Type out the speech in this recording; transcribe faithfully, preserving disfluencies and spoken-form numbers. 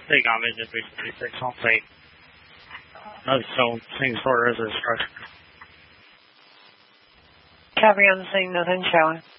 They got me just recently six on site. Another so same sort of as a structure. Copy on the same, nothing showing.